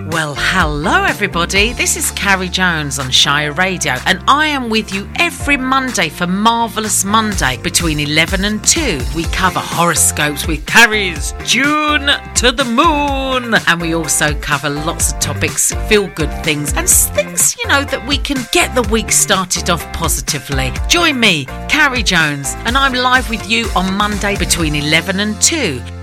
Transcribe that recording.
Well, hello everybody. This is Carrie Jones on Shire Radio, and I am with you every Monday for Marvellous Monday between 11 and 2. We cover horoscopes with Carrie's June to the moon, and we also cover lots of topics, feel-good things, and things, that we can get the week started off positively. Join me, Carrie Jones, and I'm live with you on Monday between 11 and 2.